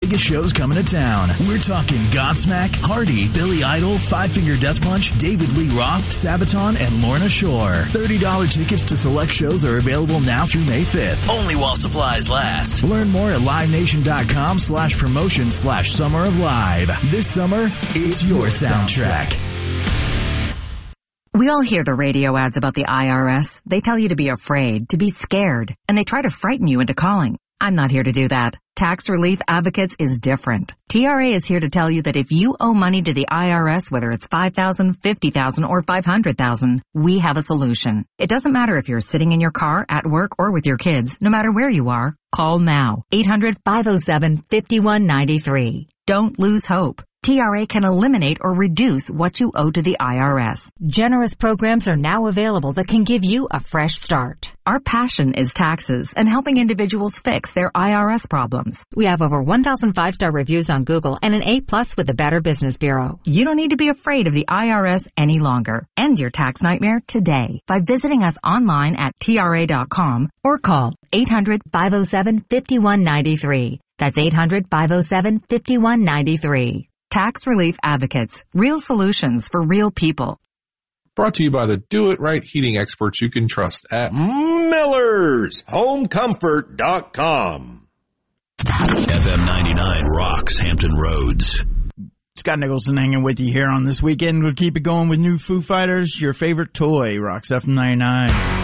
biggest shows coming to town. We're talking Godsmack, Hardy, Billy Idol, Five Finger Death Punch, David Lee Roth, Sabaton, and Lorna Shore. $30 tickets to select shows are available now through May 5th. Only while supplies last. Learn more at livenation.com/promotion/Summer of Live. This summer, it's your soundtrack. We all hear the radio ads about the IRS. They tell you to be afraid, to be scared, and they try to frighten you into calling. I'm not here to do that. Tax Relief Advocates is different. TRA is here to tell you that if you owe money to the IRS, whether it's $5,000, $50,000, or $500,000, we have a solution. It doesn't matter if you're sitting in your car, at work, or with your kids. No matter where you are, call now. 800-507-5193. Don't lose hope. TRA can eliminate or reduce what you owe to the IRS. Generous programs are now available that can give you a fresh start. Our passion is taxes and helping individuals fix their IRS problems. We have over 1,000 5-star reviews on Google and an A+ with the Better Business Bureau. You don't need to be afraid of the IRS any longer. End your tax nightmare today by visiting us online at TRA.com or call 800-507-5193. That's 800-507-5193. Tax Relief Advocates. Real solutions for real people. Brought to you by the do-it-right heating experts you can trust at MillersHomeComfort.com. FM 99 rocks Hampton Roads. Scott Nicholson hanging with you here on this weekend. We'll keep it going with new Foo Fighters. Your favorite toy rocks FM 99.